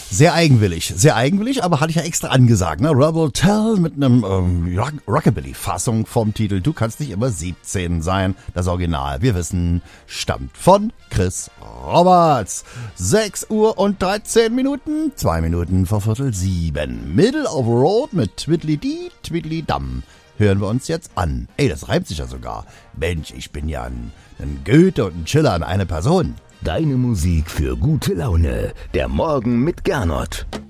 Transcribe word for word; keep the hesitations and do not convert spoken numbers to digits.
Sehr eigenwillig, sehr eigenwillig, aber hatte ich ja extra angesagt, ne? Rebel Tell mit einem ähm, Rock Rockabilly-Fassung vom Titel Du kannst nicht immer siebzehn sein. Das Original, wir wissen, stammt von Chris Roberts. sechs Uhr und dreizehn Minuten, zwei Minuten vor Viertel sieben. Middle of Road mit Twiddly-Dee, Twiddly-Dum. Hören wir uns jetzt an. Ey, das reimt sich ja sogar. Mensch, ich bin ja ein, ein Goethe und ein Schiller in eine Person. Deine Musik für gute Laune. Der Morgen mit Gernot.